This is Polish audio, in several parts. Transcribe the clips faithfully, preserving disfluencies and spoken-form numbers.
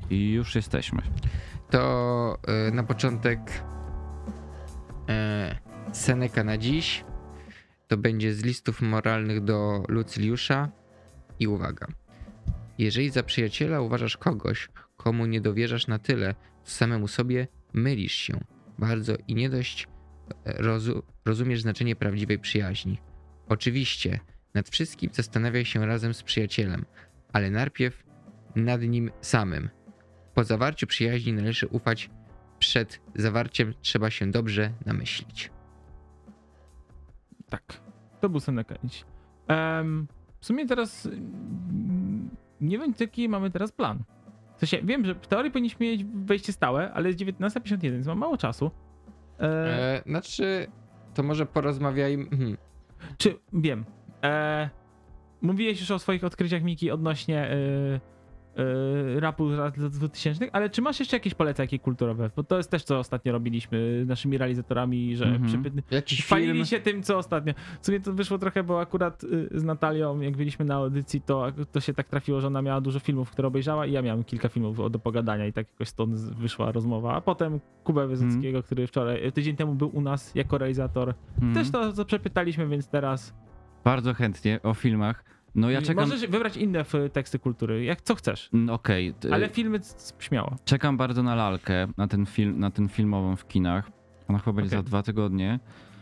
I już jesteśmy. To y, na początek y, Seneka na dziś. To będzie z listów moralnych do Luciliusza. I uwaga. Jeżeli za przyjaciela uważasz kogoś, komu nie dowierzasz na tyle, co samemu sobie, mylisz się bardzo i nie dość rozu- rozumiesz znaczenie prawdziwej przyjaźni. Oczywiście, nad wszystkim zastanawiaj się razem z przyjacielem, ale najpierw nad nim samym. Po zawarciu przyjaźni należy ufać, przed zawarciem trzeba się dobrze namyślić. Tak, to był Seneca. Um, w sumie teraz mm, nie wiem, jaki mamy teraz plan. W sensie, wiem, że w teorii powinniśmy mieć wejście stałe, ale jest dziewiętnasta pięćdziesiąt jeden, więc mam mało czasu. E, E, znaczy, to może porozmawiajmy... Hmm. Czy, wiem. E, mówiłeś już o swoich odkryciach, Miki, odnośnie e, e, rapu z lat dwutysięcznych, ale czy masz jeszcze jakieś polecajki kulturowe? Bo to jest też, co ostatnio robiliśmy naszymi realizatorami, że Mhm. przypy- Jakiś chwalili film? się tym, co ostatnio. W sumie to wyszło trochę, bo akurat y, z Natalią, jak byliśmy na audycji, to, to się tak trafiło, że ona miała dużo filmów, które obejrzała i ja miałem kilka filmów do pogadania i tak jakoś stąd z- wyszła rozmowa. A potem Kubę Wysockiego, który wczoraj, tydzień temu był u nas jako realizator, Mhm. też to, to przepytaliśmy, więc teraz Bardzo chętnie o filmach. No ja czekam... możesz wybrać inne f- teksty kultury, jak co chcesz. Mm, Okej, t- Ale filmy c- c- śmiało. czekam bardzo na lalkę, na ten film, na ten filmową w kinach. Ona chyba będzie Okej. za dwa tygodnie.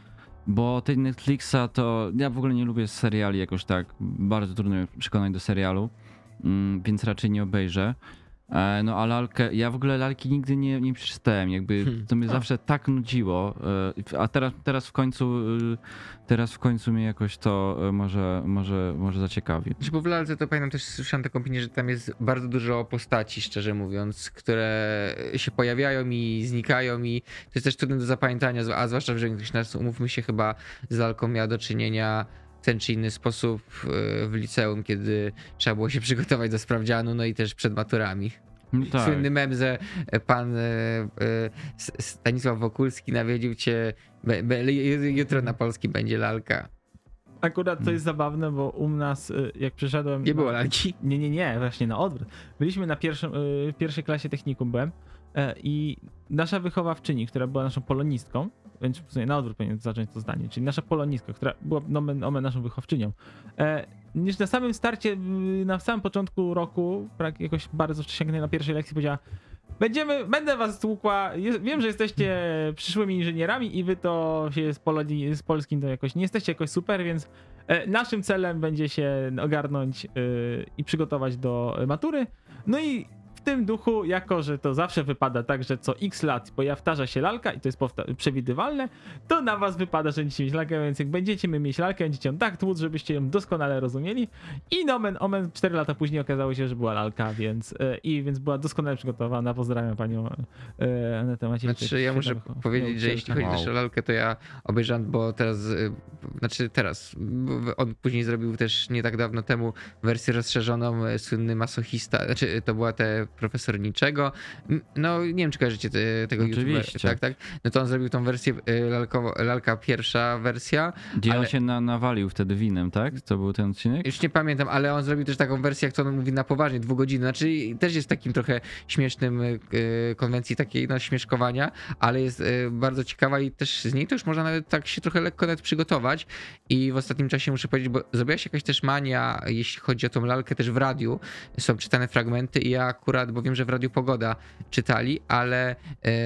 Bo tej Netflixa to ja w ogóle nie lubię seriali jakoś tak. Bardzo trudno mnie przekonać do serialu, mm, więc raczej nie obejrzę. E, No a lalkę, ja w ogóle lalki nigdy nie, nie przeczytałem, jakby Hmm. to mnie A. zawsze tak nudziło, e, a teraz, teraz w końcu e, teraz w końcu mnie jakoś to e, może, może, może zaciekawi. Znaczy, bo w lalce to pamiętam też słyszałem taką opinię, że tam jest bardzo dużo postaci, szczerze mówiąc, które się pojawiają i znikają i to jest też trudne do zapamiętania, a zwłaszcza, że większość nas, umówmy się, chyba z lalką miała do czynienia w ten czy inny sposób e, w liceum, kiedy trzeba było się przygotować do sprawdzianu, no i też przed maturami. No tak. Słynny mem, że pan e, e, S- Stanisław Wokulski nawiedził cię, be, be, jutro na polskim będzie lalka. Akurat to jest zabawne, bo u nas, y, jak przyszedłem... Nie na- było lalki. Nie, nie, nie, właśnie na odwrót. Byliśmy na pierwszym, y, w pierwszej klasie technikum byłem e, i nasza wychowawczyni, która była naszą polonistką, więc w sumie na odwrót powinien zacząć to zdanie, czyli nasza polonistka, która była nomen omen naszą wychowawczynią, e, niż na samym starcie, y, na samym początku roku, prak- jakoś bardzo wcześnie na pierwszej lekcji powiedziała: Będziemy, będę was tłukła. Je- Wiem, że jesteście przyszłymi inżynierami i wy to się z, Polonii, z polskim to jakoś nie jesteście jakoś super, więc e, naszym celem będzie się ogarnąć e, i przygotować do matury. No i w tym duchu, jako że to zawsze wypada tak, że co x lat powtarza się lalka i to jest powta- przewidywalne, to na was wypada, że będziecie mieć lalkę, więc jak będziecie mieć lalkę, będziecie ją tak tłuc, żebyście ją doskonale rozumieli. I nomen omen cztery lata później okazało się, że była lalka, więc e, i więc była doskonale przygotowana. Pozdrawiam panią e, Anetę Maciejczyk. Znaczy ja muszę Świetna powiedzieć, że jeśli chodzi Wow. też o lalkę, to ja obejrzałem, bo teraz, y, znaczy teraz, b- on później zrobił też nie tak dawno temu wersję rozszerzoną, y, słynny masochista, znaczy to była te profesor niczego. M, No nie wiem, czy kojarzycie te, tego Oczywiście. YouTube'a. Tak, tak. No to on zrobił tą wersję y, lalkowo, lalka pierwsza wersja. Gdzie on ale- się na, nawalił wtedy winem, tak? To był ten odcinek? Już nie pamiętam, ale on zrobił też taką wersję, jak to on mówi, na poważnie, dwu godzin. Znaczy też jest takim trochę śmiesznym y, konwencji takiej, no śmieszkowania, ale jest y, bardzo ciekawa i też z niej to już można nawet tak się trochę lekko nawet przygotować. I w ostatnim czasie muszę powiedzieć, bo zrobiła się jakaś też mania, jeśli chodzi o tą lalkę, też w radiu są czytane fragmenty i ja akurat, bo wiem, że w Radiu Pogoda czytali, ale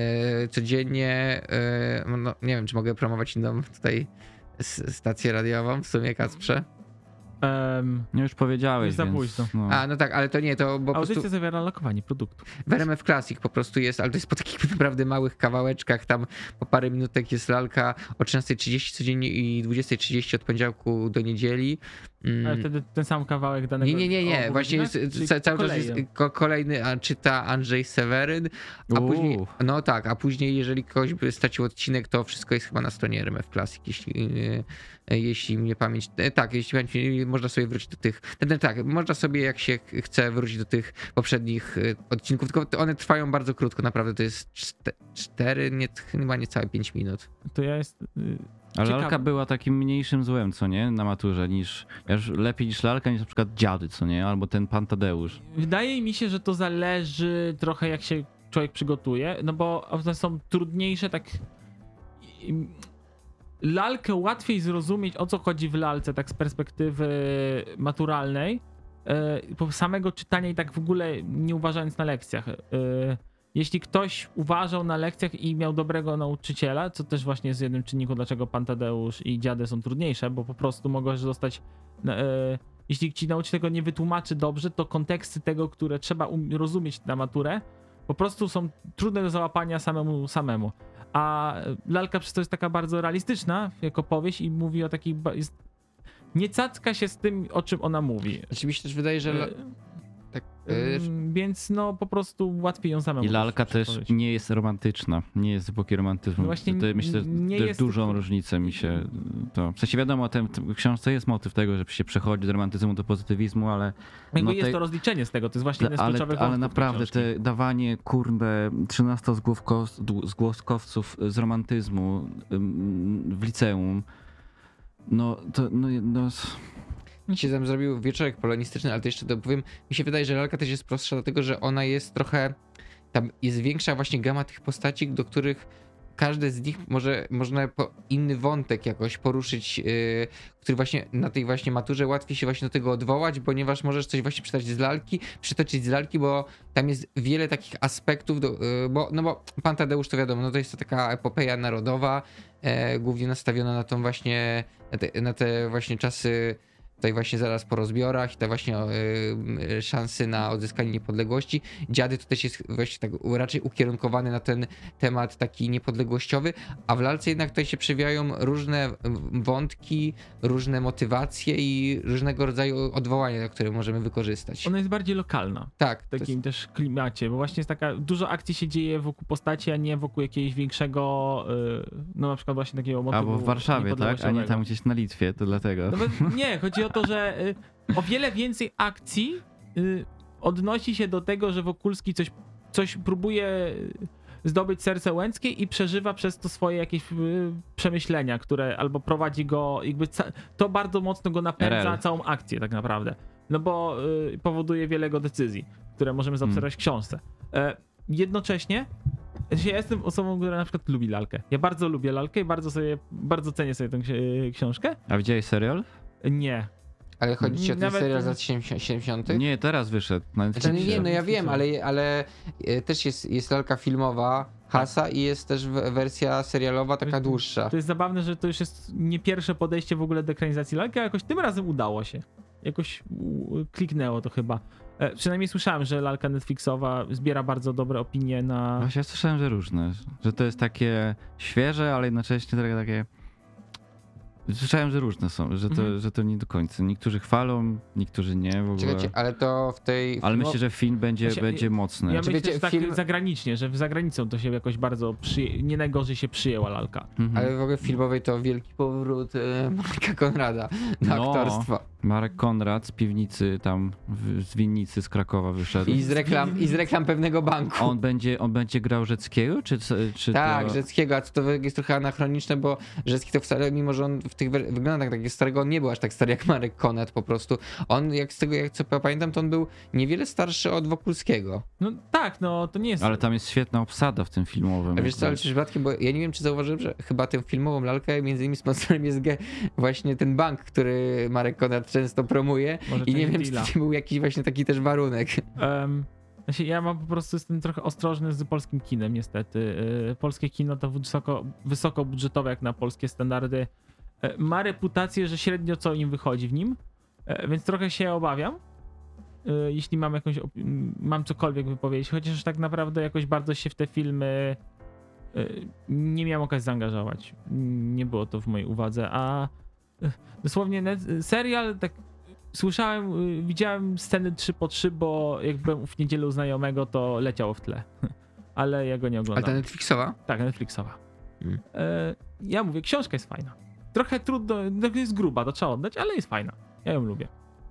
y, codziennie, y, no nie wiem, czy mogę promować inną tutaj s- stację radiową w sumie, Kacprze. Um, No już powiedziałeś, Już za więc, późno. No. A, no tak, ale to nie, to bo po audycja prostu zawiera lokowanie produktu. w R M F Classic po prostu jest, ale to jest po takich naprawdę małych kawałeczkach, tam po parę minutek jest lalka o trzynasta trzydzieści codziennie i dwudziesta trzydzieści od poniedziałku do niedzieli. Mm, Ale wtedy ten sam kawałek danego... Nie, nie, nie, nie, o właśnie godzinach? jest, Czyli ca- cały po czas kolei. jest ko- kolejny, a czyta Andrzej Seweryn, a Uuu. później, no tak, a później jeżeli ktoś by stracił odcinek, to wszystko jest chyba na stronie R M F Classic, jeśli, e, jeśli mnie pamięć, e, tak, jeśli pamięć, mnie- można sobie wrócić do tych, tak, tak, można sobie jak się ch- chce wrócić do tych poprzednich e, odcinków, tylko one trwają bardzo krótko, naprawdę to jest czte- cztery, nie, chyba niecałe pięć minut. To ja jest... y, Ale ciekawe. lalka była takim mniejszym złem, co nie? Na maturze niż. Już lepiej niż lalka, niż na przykład dziady, co nie? Albo ten pan Tadeusz. Wydaje mi się, że to zależy trochę jak się człowiek przygotuje, no bo one są trudniejsze tak... Lalkę łatwiej zrozumieć, o co chodzi w lalce, tak z perspektywy maturalnej, po samego czytania i tak w ogóle nie uważając na lekcjach. Jeśli ktoś uważał na lekcjach i miał dobrego nauczyciela, co też właśnie jest jednym czynnikiem, dlaczego pan Tadeusz i dziady są trudniejsze, bo po prostu mogłeś zostać... Jeśli ci nauczyciel tego nie wytłumaczy dobrze, to konteksty tego, które trzeba um- rozumieć na maturę, po prostu są trudne do załapania samemu samemu. A lalka przez to jest taka bardzo realistyczna jako powieść i mówi o takiej... Ba- jest... Nie cacka się z tym, o czym ona mówi. Znaczy mi się też wydaje, że... La... E, Tak, Ym, Więc no po prostu łatwiej ją samemu I lalka też przetworzyć. nie jest romantyczna. Nie jest z epoki romantyzmu. No właśnie to, myślę, że nie też jest dużą tylko- różnicę mi się to. W sensie wiadomo, tem, w książce jest motyw tego, że się przechodzi z romantyzmu do pozytywizmu, ale. Jakby no jest te- to rozliczenie z tego, to jest właśnie jeden z ale, kluczowych ale wątków tej naprawdę książki. te dawanie kurde trzynastozgłoskowców z romantyzmu ym, w liceum. No to no, no, Mi się tam zrobił wieczorek polonistyczny, ale to jeszcze dopowiem. Mi się wydaje, że lalka też jest prostsza, dlatego że ona jest trochę. Tam jest większa właśnie gama tych postaci, do których każde z nich może można po inny wątek jakoś poruszyć, yy, który właśnie na tej właśnie maturze łatwiej się właśnie do tego odwołać, ponieważ możesz coś właśnie przeczytać z lalki, przytoczyć z lalki, bo tam jest wiele takich aspektów, do, yy, bo, no bo pan Tadeusz to wiadomo, no to jest to taka epopeja narodowa, e, głównie nastawiona na tą właśnie, na te, na te właśnie czasy tutaj właśnie zaraz po rozbiorach i te właśnie y, szansy na odzyskanie niepodległości. Dziady to też jest właśnie tak raczej ukierunkowany na ten temat taki niepodległościowy, a w lalce jednak tutaj się przewijają różne wątki, różne motywacje i różnego rodzaju odwołania, które możemy wykorzystać. Ona jest bardziej lokalna. Tak, W to jest, takim też klimacie, bo właśnie jest taka, dużo akcji się dzieje wokół postaci, a nie wokół jakiegoś większego, y, no na przykład właśnie takiego motywu albo w Warszawie, tak? A nie niepodległościowego. tam gdzieś na Litwie, to dlatego. No bo, nie, chodzi o to, że y, o wiele więcej akcji y, odnosi się do tego, że Wokulski coś, coś próbuje zdobyć serce Łęckie i przeżywa przez to swoje jakieś y, przemyślenia, które albo prowadzi go, jakby ca- to bardzo mocno go napędza R L. całą akcję tak naprawdę. No bo y, powoduje wiele jego decyzji, które możemy zaobserwować w książce. E, jednocześnie ja jestem osobą, która na przykład lubi lalkę. Ja bardzo lubię lalkę i bardzo sobie, bardzo cenię sobie tę ksi- książkę. A widziałeś serial? Nie. ale chodzi ci o ten Nawet- serial z lat siedemdziesiątych? Nie, teraz wyszedł. Na Znaczy, nie, nie, Netflixie. no ja wiem, ale, ale e, też jest, jest lalka filmowa Hasa i jest też w- wersja serialowa taka dłuższa. To jest zabawne, że to już jest nie pierwsze podejście w ogóle do ekranizacji lalki, a jakoś tym razem udało się. Jakoś u, kliknęło to chyba. E, przynajmniej słyszałem, że lalka Netflixowa zbiera bardzo dobre opinie na... Właśnie ja słyszałem, że różne. Że to jest takie świeże, ale jednocześnie trochę takie. Słyszałem, że różne są, że to, Mhm. że to nie do końca. Niektórzy chwalą, niektórzy nie w ogóle. Czekajcie, ale to w tej... Ale filmo- myślę, że film będzie, Właśnie, będzie mocny. Ja Czy myślę, wiecie, że tak film- zagranicznie, że za granicą to się jakoś bardzo przyje... nie najgorzej się przyjęła lalka. Mhm. Ale w ogóle w filmowej to wielki powrót e, Marka Konrada do No. aktorstwa. Marek Konrad z piwnicy tam, w, z winnicy z Krakowa wyszedł. I z reklam, i z reklam pewnego banku. On będzie, on będzie grał Rzeckiego, czy, czy Tak, to... Rzeckiego, a to jest trochę anachroniczne, bo Rzecki to wcale, mimo że on w tych wer- wyglądach takiego starego, on nie był aż tak stary jak Marek Konrad po prostu. On, jak z tego, jak co pamiętam, to on był niewiele starszy od Wokulskiego. No tak, no to nie jest... Ale tam jest świetna obsada w tym filmowym. A wiesz co, ale czy przypadkiem, bo ja nie wiem, czy zauważyłem, że chyba tę filmową lalkę między innymi sponsorem jest ge- właśnie ten bank, który Marek Konrad często promuje Może i nie część wiem, czy deala. to był jakiś właśnie taki też warunek. Um, znaczy ja mam po prostu jestem trochę ostrożny z polskim kinem niestety. Yy, Polskie kino to wysoko, wysoko budżetowe jak na polskie standardy. Yy, ma reputację, że średnio co im wychodzi w nim, yy, więc trochę się obawiam. Yy, jeśli mam jakąś, op- m, mam cokolwiek wypowiedzieć, chociaż tak naprawdę jakoś bardzo się w te filmy yy, nie miałem okazji zaangażować. Nie było to w mojej uwadze, a yy, dosłownie net, serial tak słyszałem, y, widziałem sceny trzy po trzy, bo jak byłem w niedzielę u znajomego, to leciało w tle. Ale ja go nie Ale ta oglądałem. Netflixowa? Tak, Netflixowa. Hmm. E, ja mówię, książka jest fajna. Trochę trudno, trochę jest gruba, to trzeba oddać, ale jest fajna. Ja ją lubię.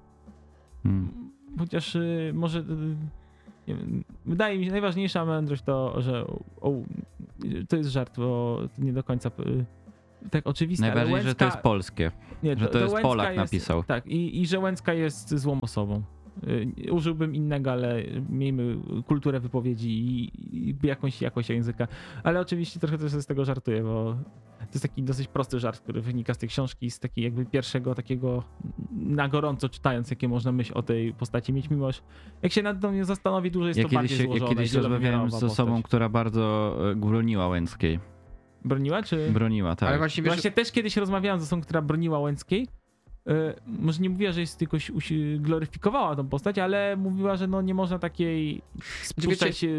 Hmm. Chociaż y, może... Y, nie wiem, wydaje mi się, najważniejsza mądrość to, że o, to jest żart, bo to nie do końca... Y, tak oczywiste, Najważniejsze, ale że Łęcka, to jest polskie. nie, że to jest Łęcka Polak jest, napisał. Tak, i, i że Łęcka jest złą osobą. Y, Użyłbym innego, ale miejmy kulturę wypowiedzi i, i jakąś jakość języka. Ale oczywiście trochę też z tego żartuję, bo to jest taki dosyć prosty żart, który wynika z tej książki, z takiej jakby pierwszego takiego na gorąco czytając, jakie można myśl o tej postaci mieć, mimo że jak się nad tym zastanowi dłużej, jest Ja to kiedyś, bardziej się- złożone. ja kiedyś i rozmawiałem wielowymiarowa z osobą, postać. która bardzo e, broniła Łęckiej. Broniła, czy... Broniła, tak. Ale właśnie wiesz, Właśnie też kiedyś rozmawiałem z osobą, która broniła Łęckiej. Yy, może nie mówiła, że jest jakoś usi- gloryfikowała tą postać, ale mówiła, że no nie można takiej spuszczać, yy,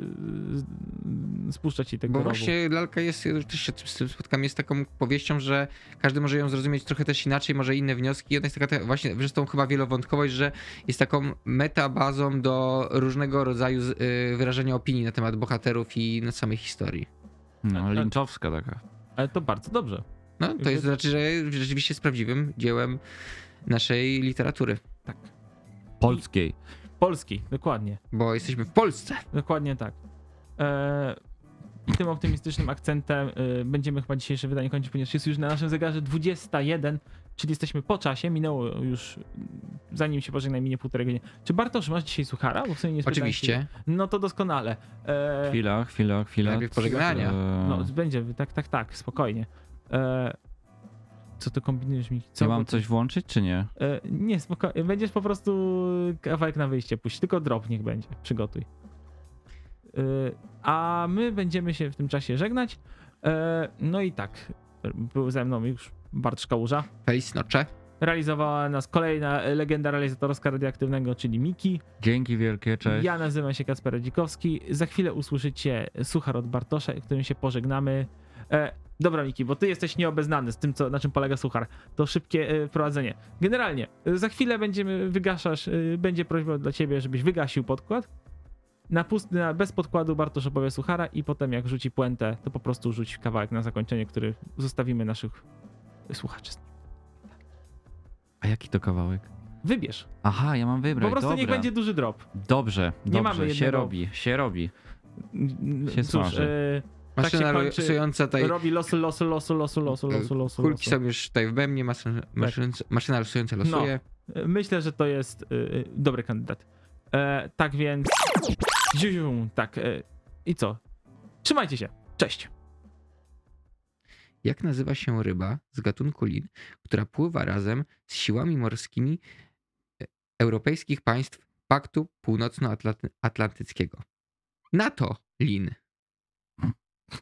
yy, spuszczać jej tego bo rowu. właśnie lalka jest, ja też się z tym spotkam, jest taką powieścią, że każdy może ją zrozumieć trochę też inaczej, może inne wnioski. Ona jest taka te- właśnie, zresztą chyba wielowątkowość, że jest taką metabazą do różnego rodzaju z- y, wyrażenia opinii na temat bohaterów i na samej historii. No, A- a- linczowska taka. Ale to bardzo dobrze. No, to Jakby- jest znaczy, że rzeczywiście jest prawdziwym dziełem naszej literatury, Tak. Polskiej. Polski, dokładnie. bo jesteśmy w Polsce. Dokładnie tak. Eee, I tym optymistycznym akcentem y, będziemy chyba dzisiejsze wydanie kończyć, ponieważ jest już na naszym zegarze dwudziesta jeden, czyli jesteśmy po czasie. Minęło już, zanim się pożegnaj, minie półtorej godziny. Czy Bartosz, masz dzisiaj suchara? Bo w sumie nie spytałem Oczywiście. się. No to doskonale. Eee, Chwila, chwila, chwila. Najpierw pożegnania. E, No, będzie, tak, tak, tak, spokojnie. E, co ty kombinujesz mi? Co ja mam bo ty- coś włączyć, czy nie? E, nie, spokojnie. Będziesz po prostu kawałek na wyjście puść. Tylko drop niech będzie. Przygotuj. E, a my będziemy się w tym czasie żegnać. E, no i tak. Był ze mną już Bart Kałuża. Feliz nocze. Realizowała nas kolejna legenda realizatorska radioaktywnego, czyli Miki. Dzięki wielkie, cześć. Ja nazywam się Kacper Radzikowski. Za chwilę usłyszycie suchar od Bartosza, którym się pożegnamy. E, dobra, Miki, bo ty jesteś nieobeznany z tym, co, na czym polega suchar. To szybkie e, wprowadzenie. Generalnie, e, za chwilę będziemy, wygaszasz, e, będzie prośba dla ciebie, żebyś wygasił podkład. Na pusty, na, bez podkładu Bartosz opowie suchara i potem jak rzuci puentę, to po prostu rzuć kawałek na zakończenie, który zostawimy naszych słuchaczy. A jaki to kawałek? Wybierz. Aha, ja mam wybrać, Po prostu dobra. niech będzie duży drop. Dobrze, Nie dobrze, mamy się jednego- robi, się robi. N- Się Cóż, smaży. e, tak się Maszyna kończy. losująca tutaj. Robi losu, losu, losu, losu, losu, losu, losu. Kulki losu. są już tutaj w bębnie, maszyna, maszyna, maszyna losująca losuje. Myślę, że to jest y, y, dobry kandydat. E, tak więc. Ziu, tak. E, I co? Trzymajcie się. Cześć. Jak nazywa się ryba z gatunku lin, która pływa razem z siłami morskimi e, europejskich państw Paktu Północnoatlantyckiego? NATO lin.